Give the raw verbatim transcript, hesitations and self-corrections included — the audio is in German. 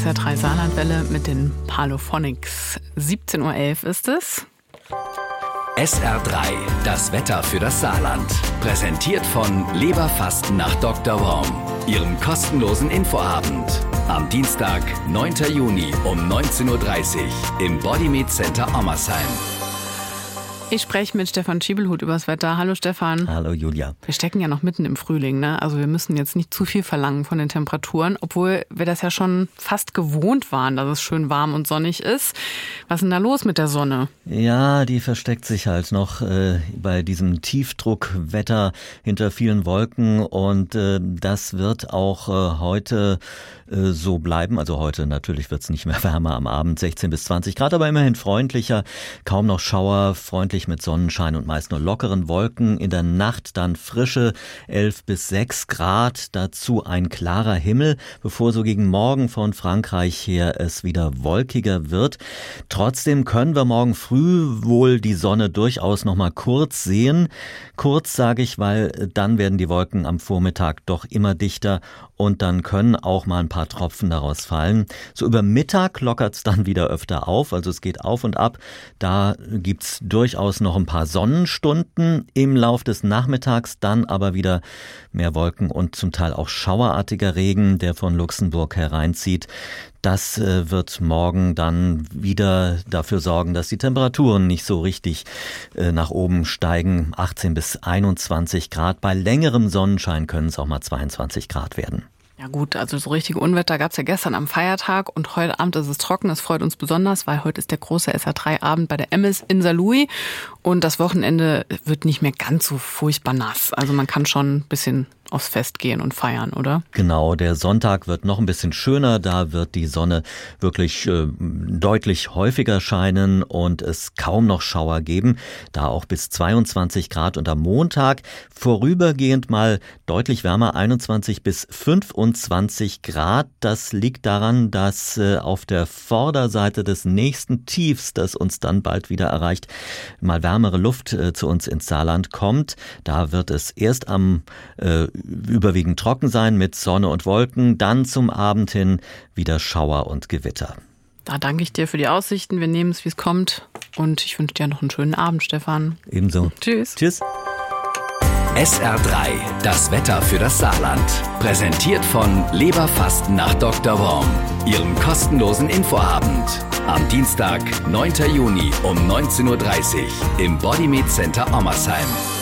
R drei Saarlandwelle mit den Parlophonics. siebzehn Uhr elf ist es. S R drei, das Wetter für das Saarland. Präsentiert von Leberfasten nach Doktor Worm. Ihrem kostenlosen Infoabend. Am Dienstag, neunten Juni um neunzehn Uhr dreißig im Bodymeat Center Ommersheim. Ich spreche mit Stefan Schiebelhut übers Wetter. Hallo Stefan. Hallo Julia. Wir stecken ja noch mitten im Frühling, ne? Also wir müssen jetzt nicht zu viel verlangen von den Temperaturen, obwohl wir das ja schon fast gewohnt waren, dass es schön warm und sonnig ist. Was ist denn da los mit der Sonne? Ja, die versteckt sich halt noch äh, bei diesem Tiefdruckwetter hinter vielen Wolken und äh, das wird auch äh, heute äh, so bleiben. Also heute natürlich wird es nicht mehr wärmer am Abend, sechzehn bis zwanzig Grad, aber immerhin freundlicher. Kaum noch Schauer, freundlich mit Sonnenschein und meist nur lockeren Wolken. In der Nacht dann frische elf bis sechs Grad, dazu ein klarer Himmel, bevor so gegen Morgen von Frankreich her es wieder wolkiger wird. Trotzdem können wir morgen früh wohl die Sonne durchaus noch mal kurz sehen. Kurz sage ich, weil dann werden die Wolken am Vormittag doch immer dichter und dann können auch mal ein paar Tropfen daraus fallen. So über Mittag lockert es dann wieder öfter auf, also es geht auf und ab. Da gibt's durchaus noch ein paar Sonnenstunden im Lauf des Nachmittags, dann aber wieder mehr Wolken und zum Teil auch schauerartiger Regen, der von Luxemburg hereinzieht. Das äh, wird morgen dann wieder dafür sorgen, dass die Temperaturen nicht so richtig äh, nach oben steigen. achtzehn bis einundzwanzig Grad. Bei längerem Sonnenschein können es auch mal zweiundzwanzig Grad werden. Ja gut, also so richtige Unwetter gab es ja gestern am Feiertag und heute Abend ist es trocken. Das freut uns besonders, weil heute ist der große S R drei Abend bei der Emmis in Saarlouis und das Wochenende wird nicht mehr ganz so furchtbar nass. Also man kann schon ein bisschen aufs Fest gehen und feiern, oder? Genau, der Sonntag wird noch ein bisschen schöner. Da wird die Sonne wirklich äh, deutlich häufiger scheinen und es kaum noch Schauer geben. Da auch bis zweiundzwanzig Grad und am Montag vorübergehend mal deutlich wärmer, einundzwanzig bis fünfundzwanzig Grad. Das liegt daran, dass äh, auf der Vorderseite des nächsten Tiefs, das uns dann bald wieder erreicht, mal wärmere Luft äh, zu uns ins Saarland kommt. Da wird es erst am äh, überwiegend trocken sein mit Sonne und Wolken, dann zum Abend hin wieder Schauer und Gewitter. Da danke ich dir für die Aussichten. Wir nehmen es, wie es kommt. Und ich wünsche dir noch einen schönen Abend, Stefan. Ebenso. Tschüss. Tschüss. S R drei, das Wetter für das Saarland. Präsentiert von Leberfasten nach Doktor Worm. Ihrem kostenlosen Infoabend. Am Dienstag, neunten Juni um neunzehn Uhr dreißig im Bodymeat Center Ommersheim.